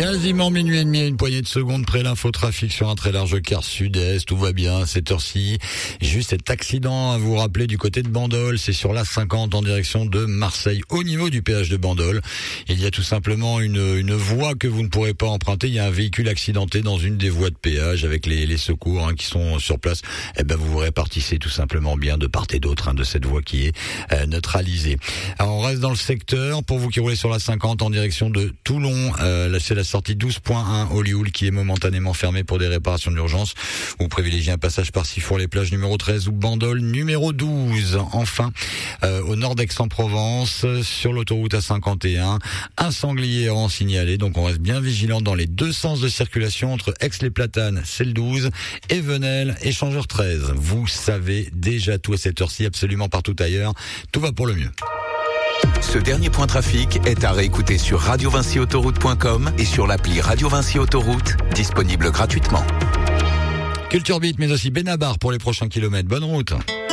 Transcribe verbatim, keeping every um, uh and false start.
Quasiment minuit et demi, une poignée de secondes près l'infotrafic sur un très large quart sud-est. Tout va bien à cette heure-ci. Juste cet accident à vous rappeler du côté de Bandol. C'est sur l'A cinquante en direction de Marseille. Au niveau du péage de Bandol, il y a tout simplement une, une voie que vous ne pourrez pas emprunter. Il y a un véhicule accidenté dans une des voies de péage avec les, les secours hein, qui sont sur place. Eh ben, vous vous répartissez tout simplement bien de part et d'autre hein, de cette voie qui est euh, neutralisée. Alors, on reste dans le secteur. Pour vous qui roulez sur l'A cinquante en direction de Toulon, euh, là, c'est la sortie douze point un Hollywood qui est momentanément fermée pour des réparations d'urgence. Vous privilégiez un passage par Sifour-les-Plages numéro treize ou Bandol numéro douze. Enfin, euh, au nord d'Aix-en-Provence, sur l'autoroute A cinquante et un, un sanglier errant signalé. Donc on reste bien vigilant dans les deux sens de circulation entre Aix-les-Platanes, c'est le douze, et Venelle, échangeur treize. Vous savez déjà tout à cette heure-ci, absolument partout ailleurs. Tout va pour le mieux. Ce dernier point trafic est à réécouter sur radio vinci autoroute point com et sur l'appli Radio Vinci Autoroute, disponible gratuitement. Culture Beat, mais aussi Benabar pour les prochains kilomètres. Bonne route.